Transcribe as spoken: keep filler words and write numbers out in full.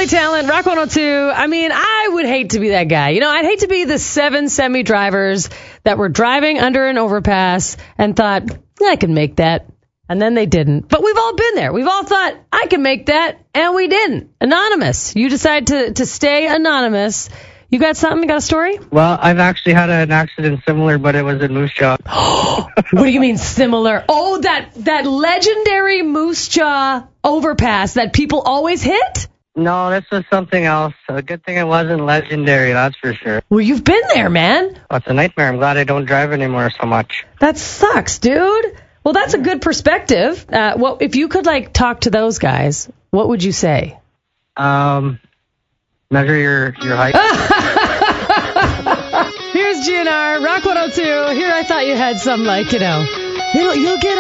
Talent, Rock one oh two. I mean, I would hate to be that guy. You know, I'd hate to be the seven semi-drivers that were driving under an overpass and thought, I can make that. And then they didn't. But we've all been there. We've all thought, I can make that. And we didn't. Anonymous. You decide to, to stay anonymous. You got something? You got a story? Well, I've actually had an accident similar, but it was in Moose Jaw. What do you mean similar? Oh, that, that legendary Moose Jaw overpass that people always hit? No, this was something else. A good thing it wasn't legendary, that's for sure. Well, you've been there, man. Oh, it's a nightmare. I'm glad I don't drive anymore so much. That sucks, dude. Well, that's a good perspective. Uh, well, if you could, like, talk to those guys, what would you say? Um, measure your, your height. Here's G N R, Rock one oh two. Here I thought you had some, like, you know, you'll, you'll get